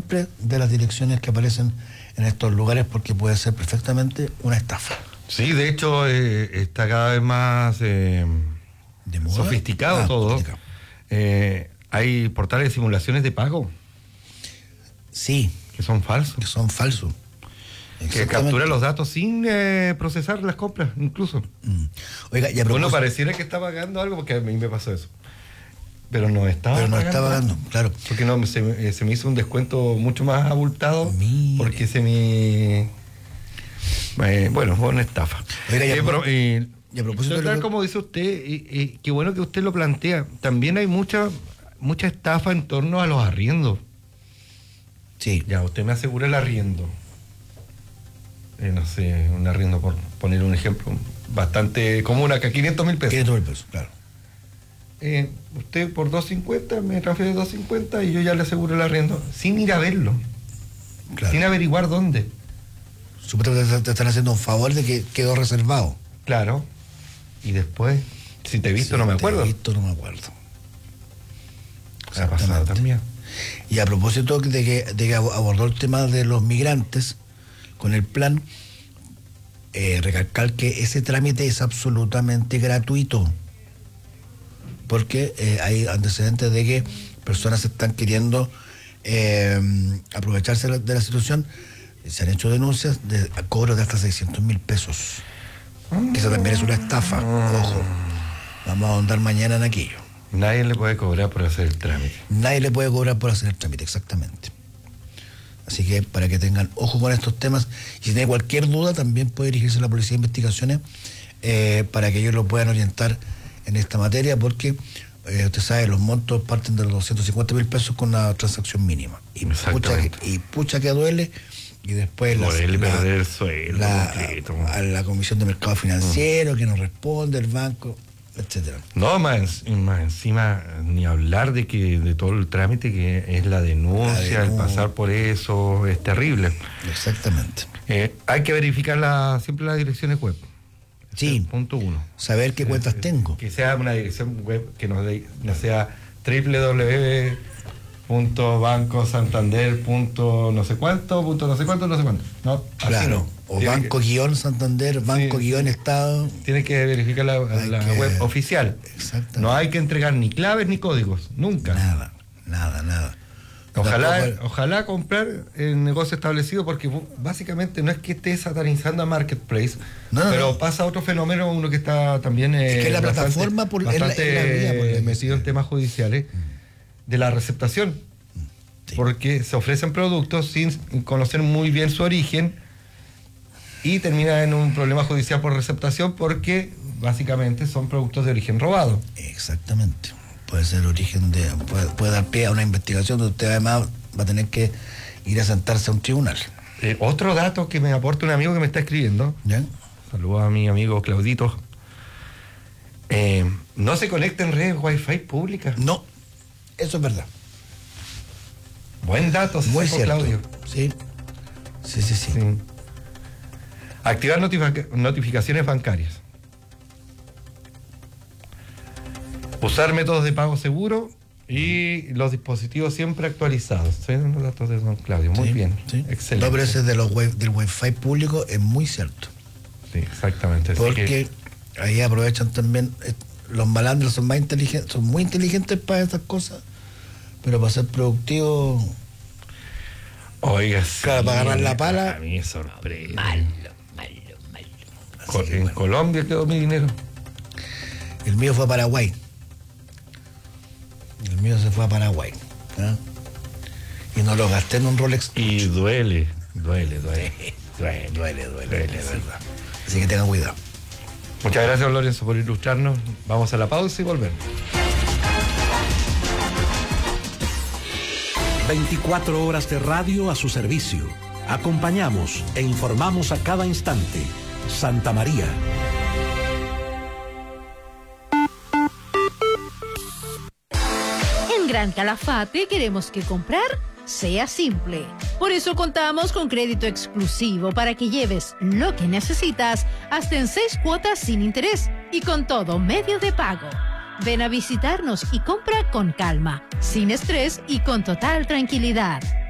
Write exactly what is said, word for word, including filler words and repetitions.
siempre de las direcciones que aparecen en estos lugares, porque puede ser perfectamente una estafa. Sí, de hecho eh, está cada vez más eh, ¿De moda? sofisticado Ah, todo. sofisticado. Eh, hay portales de simulaciones de pago Sí, que son falsos, que son falsos. que capturan los datos sin eh, procesar las compras, incluso. Mm. Oiga, y a Bueno, propósito, pareciera que está pagando algo, porque a mí me pasó eso. Pero no estaba pero no pagando. está pagando, claro. Porque no, se, me- se me hizo un descuento mucho más abultado. Mire. Porque se me... eh, bueno, fue una estafa. Oiga, y a Eh, pro- pero, eh, y a propósito de tal lo que- como dice usted, eh, eh, qué bueno que usted lo plantea. También hay mucha mucha estafa en torno a los arriendos. Sí, Ya, usted me asegura el arriendo. Eh, no sé, un arriendo, por poner un ejemplo, bastante común acá, quinientos mil pesos. quinientos mil pesos, claro. Eh, usted por doscientos cincuenta me transfiere doscientos cincuenta y yo ya le aseguro el arriendo, sin ir a verlo, claro. sin averiguar dónde. Supuestamente te están haciendo un favor de que quedó reservado. Claro. Y después, si te he visto, Sí, no me te he acuerdo. visto, no me acuerdo. Me ha pasado también. Y a propósito de que, de que abordó el tema de los migrantes con el plan, eh, recalcar que ese trámite es absolutamente gratuito, porque eh, hay antecedentes de que personas están queriendo eh, aprovecharse de la, de la situación. Se han hecho denuncias de cobros de hasta seiscientos mil pesos, que eso también es una estafa. Ojo, vamos a ahondar mañana en aquello. Nadie le puede cobrar por hacer el trámite. Nadie le puede cobrar por hacer el trámite, exactamente. Así que para que tengan ojo con estos temas, y si tiene cualquier duda también puede dirigirse a la Policía de Investigaciones eh, para que ellos lo puedan orientar en esta materia, porque eh, usted sabe, los montos parten de los doscientos cincuenta mil pesos con una transacción mínima. Y pucha, que, y pucha que duele, y después la, Duele la- perder el sueldo la- completo. a la Comisión de Mercado Financiero, que no responde, el banco, etcétera. No, más, en- más encima, ni hablar de que de todo el trámite que es la denuncia, La denuncia. el pasar por eso, es terrible. Exactamente. Eh, hay que verificar la, siempre las direcciones web. Sí. Ese es el punto uno. Saber qué Eh, cuentas eh, tengo. Que sea una dirección web que nos dé, no sea doble u doble u doble u punto banco santander punto no sé cuánto, punto no sé cuánto, no sé cuánto. No, así Claro. no. O Tiene Banco que- Guión Santander, Banco Sí, Guión sí. Estado. Tiene que verificar la, Hay la que- web oficial. Exactamente. No hay que entregar ni claves ni códigos, nunca. Nada, nada, nada. Ojalá, Tampoco- ojalá comprar el negocio establecido, porque bu- básicamente no es que esté satanizando a Marketplace, No, no, pero no. pasa otro fenómeno, uno que está también eh, Es que la bastante- plataforma por- es la- bastante es la vía por la que metido en se- temas judiciales de la receptación, Sí. porque se ofrecen productos sin conocer muy bien su origen y termina en un problema judicial por receptación, porque básicamente son productos de origen robado. Exactamente. Puede ser origen de. Puede, puede dar pie a una investigación donde usted además va a tener que ir a sentarse a un tribunal. Eh, otro dato que me aporta un amigo que me está escribiendo. ¿Ya? Saludos a mi amigo Claudito. Eh, no se conecta en redes Wi-Fi públicas. No, eso es verdad. Buen dato, se Muy sacó cierto. Claudio. Sí. Sí, sí, sí. Sí. Activar notific- notificaciones bancarias. Usar métodos de pago seguro y los dispositivos siempre actualizados. Son los datos de don Claudio. Muy Sí, bien. sí. Excelente. No, pero ese de los web, del Wi-Fi público es muy cierto. Sí, exactamente. Así Porque que- ahí aprovechan también, eh, los malandros son más inteligentes, son muy inteligentes para esas cosas, pero para ser productivos, Oiga, sí, Claro, para agarrar la pala. A mí es sorpresa. malo, malo, malo. Co- Así que, en bueno, Colombia quedó mi dinero. el mío fue a Paraguay. El mío se fue a Paraguay. ¿Ah? Y no lo gasté en un Rolex. Y duele, duele, duele. Duele, duele, duele, Duele, de sí. verdad. Así que tengan cuidado. Muchas gracias, Lorenzo, por ilustrarnos. Vamos a la pausa y volvemos. veinticuatro horas de radio a su servicio. Acompañamos e informamos a cada instante. Santa María. En Gran Calafate queremos que comprar sea simple. Por eso contamos con crédito exclusivo para que lleves lo que necesitas hasta en seis cuotas sin interés y con todo medio de pago. Ven a visitarnos y compra con calma, sin estrés y con total tranquilidad.